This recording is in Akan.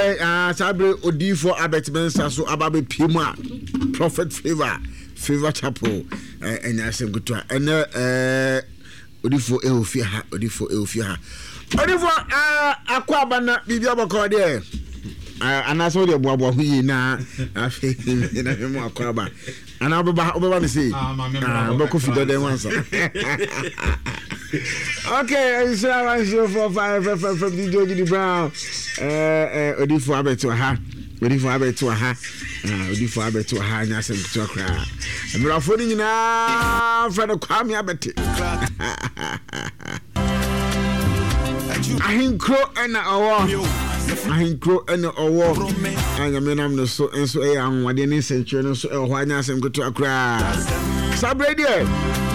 Sabre Odifo Albert Mensa so ababe pima Prophet Favor Chapel and Yasem Gutua and Odifo Eofia Odifo Aquabana Bibia Bacorde and I saw the Bobo na I think in a more Aquaba and I'll be say Bocofi de once. Okay, it's a show for 5 from the Jogi Brown. Odifo Abetuaha. Odifo Abetuaha. Odifo Abetuaha. Nasem Tuakra. And we're phoning now for the Kwame Abeti. Ahinkro and our Ahinkro and our and the men I'm no so and so. I am what they need century. So, why Nasem Tuakra? Sabre.